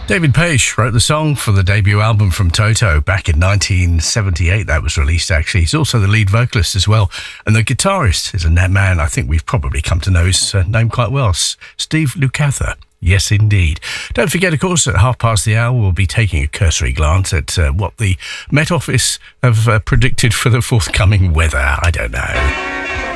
David Page wrote the song for the debut album from Toto back in 1978. That was released, actually. He's also the lead vocalist as well. And the guitarist is a man I think we've probably come to know his name quite well, Steve Lukather. Yes, indeed. Don't forget, of course, at hour, we'll be taking a cursory glance at what the Met Office have predicted for the forthcoming weather. I don't know.